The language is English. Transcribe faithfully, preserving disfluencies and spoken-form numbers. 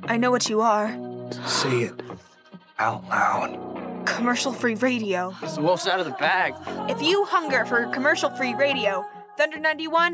I know what you are. Say it out loud. Commercial-free radio. It's the wolf's out of the bag. If you hunger for commercial-free radio, Thunder ninety-one